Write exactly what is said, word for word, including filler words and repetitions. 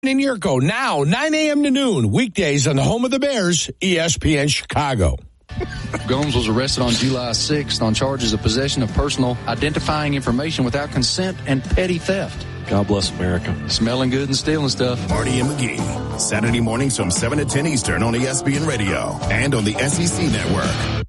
in Yurko, now, nine a.m. to noon, weekdays on the home of the Bears, E S P N Chicago. Gomes was arrested on July sixth on charges of possession of personal identifying information without consent and petty theft. God bless America. Smelling good and stealing stuff. Marty and McGee, Saturday mornings from seven to ten Eastern on E S P N Radio and on the S E C Network.